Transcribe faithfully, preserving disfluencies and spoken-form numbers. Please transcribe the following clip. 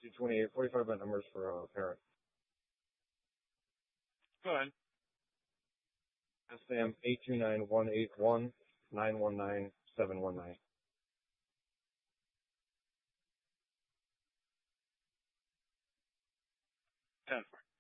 two twenty-eight, forty-five bit numbers for a parent. Go ahead. S M eight two nine one eight one nine one nine seven one nine. ten four.